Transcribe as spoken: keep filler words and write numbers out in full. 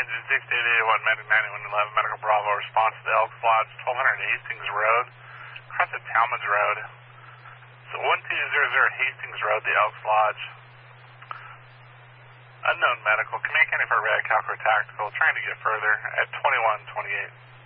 engine six eight eight one, Medic ninety-one eleven, Medical Bravo, response to Elks Lodge, twelve hundred Hastings Road, across at Talmadge Road. So one two zero zero Hastings Road, the Elks Lodge. Unknown medical, Command County for Red Calcro Tactical, trying to get further at twenty-one twenty-eight.